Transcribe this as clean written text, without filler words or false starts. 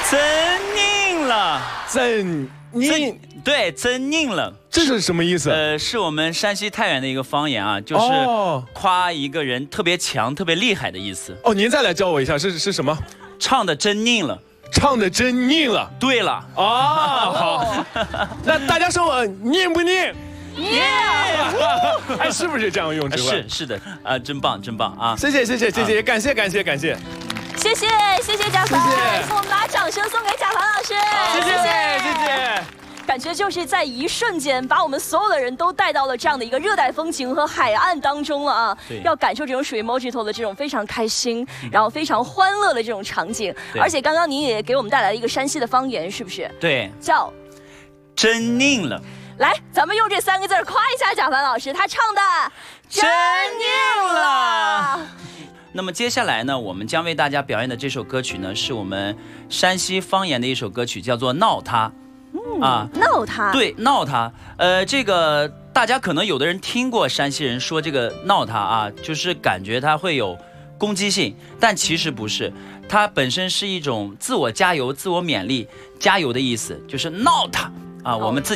真拧了， 真拧， 对，真拧了， 这是什么意思？ 是我们山西太原的一个方言啊，就是夸一个人特别强、特别厉害的意思。 哦，您再来教我一下，是什么？ 唱的真拧了， 唱的真拧了。 对了， 好，那大家说我拧不拧？ 耶！ 哎，是不是这样用？ 是的，真棒啊！ 谢谢，感谢。 谢谢贾凡，我们把掌声送给贾凡老师。 谢谢。 感觉就是在一瞬间，把我们所有的人都带到了这样的一个热带风情和海岸当中了啊！要感受这种属于 Mojito 的这种非常开心，然后非常欢乐的这种场景。而且刚刚您也给我们带来了一个山西的方言，是不是？ 对， 叫真拧了。 来，咱们用这3个字夸一下贾凡老师，他唱的真拧了。那么接下来呢，我们将为大家表演的这首歌曲呢，是我们山西方言的一首歌曲，叫做《闹他》。 闹他。 对，闹他。这个大家可能有的人听过山西人说这个闹他啊，就是感觉它会有攻击性，但其实不是，它本身是一种自我加油、自我勉励、加油的意思，就是闹他啊，我们自己。